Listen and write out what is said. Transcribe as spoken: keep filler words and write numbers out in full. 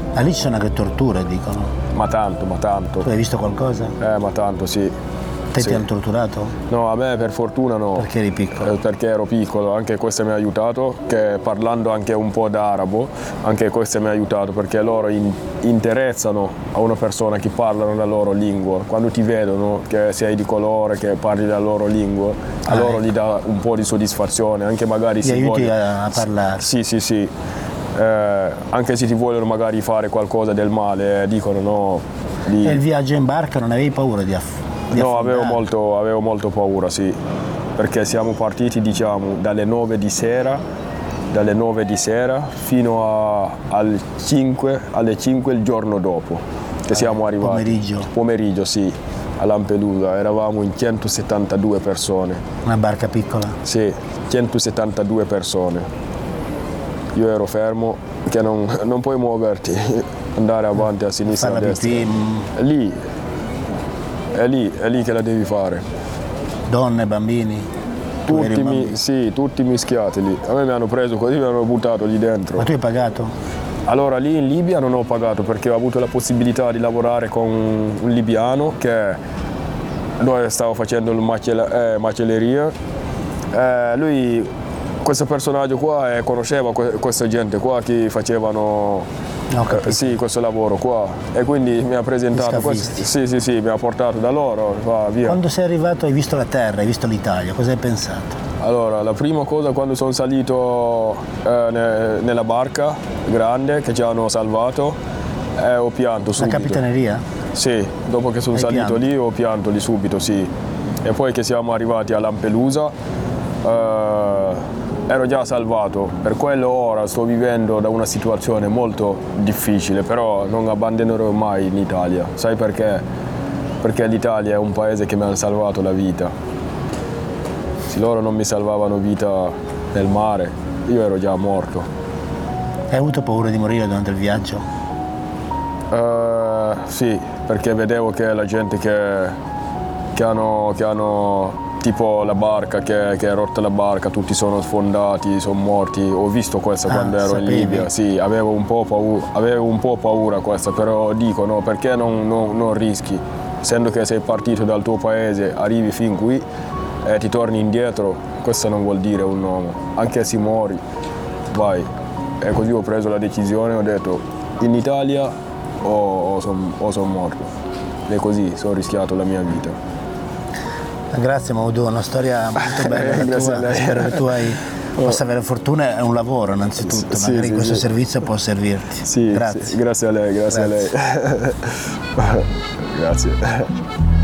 Ma lì ci sono anche torture, dicono. Ma tanto, ma tanto. Tu hai visto qualcosa? Eh, ma tanto, sì. Te sì. ti hanno torturato? No, a me per fortuna no. Perché eri piccolo? Eh, perché ero piccolo, anche questo mi ha aiutato, che parlando anche un po' d'arabo, anche questo mi ha aiutato, perché loro in, interessano a una persona che parlano la loro lingua. Quando ti vedono che sei di colore, che parli la loro lingua, a ah, loro ecco. gli dà un po' di soddisfazione, anche magari Ti si aiuti voglio... a, a parlare. Sì, sì, sì. Eh, anche se ti vogliono magari fare qualcosa del male, eh, dicono no. Di... E il viaggio in barca non avevi paura di, aff- di No, affondare? avevo molto, avevo molto paura, sì, perché siamo partiti, diciamo, dalle nove di sera, dalle nove di sera fino a, al cinque, alle cinque il giorno dopo, che siamo arrivati. Pomeriggio? Pomeriggio, sì, a Lampedusa. Eravamo in centosettantadue persone. Una barca piccola? Sì, centosettantadue persone. Io ero fermo, che non, non puoi muoverti, andare avanti a sinistra, a destra. Pipì, È lì, è lì, è lì che la devi fare. donne, bambini? Tu eri Tutti, un mi, bambino. sì, tutti mischiati lì. A me mi hanno preso così, mi hanno buttato lì dentro. Ma tu hai pagato? Allora lì in Libia non ho pagato perché ho avuto la possibilità di lavorare con un libiano che noi stavo facendo il macel- eh, macelleria. Eh, lui, questo personaggio qua, eh, conosceva que- questa gente qua che facevano Ho capito. eh, sì, questo lavoro qua e quindi mi ha presentato questo, scafisti. sì, sì, sì, mi ha portato da loro, va via. Quando sei arrivato hai visto la terra, hai visto l'Italia, cosa hai pensato? Allora, la prima cosa quando sono salito eh, ne- nella barca grande che ci hanno salvato, eh, ho pianto subito. La capitaneria? Sì, dopo che sono Hai salito pianto? lì ho pianto lì subito, sì. E poi che siamo arrivati a Lampedusa, eh, ero già salvato. Per quello ora sto vivendo da una situazione molto difficile, però non abbandonerò mai l'Italia. Sai perché? Perché l'Italia è un paese che mi ha salvato la vita. Se loro non mi salvavano vita nel mare, io ero già morto. Hai avuto paura di morire durante il viaggio? Uh, sì, perché vedevo che la gente che, che, hanno, che hanno tipo la barca, che, che è rotta la barca, tutti sono sfondati, sono morti. Ho visto questo Ah, quando ero sapevi? in Libia, sì, avevo un po' paura, avevo un po' paura questa, però dico no, perché non, non, non rischi? Essendo che sei partito dal tuo paese, arrivi fin qui e ti torni indietro, questo non vuol dire un uomo, anche se muori, vai. E così ho preso la decisione, ho detto in Italia o, o sono son morto. E così sono rischiato la mia vita. Grazie Maudou, una storia molto bella la Grazie tua. a lei. Spero che tu hai, possa avere fortuna, è un lavoro innanzitutto, Sì, magari sì, questo sì. servizio può servirti. Sì, Grazie. sì, grazie a lei, grazie, Grazie. a lei. Grazie.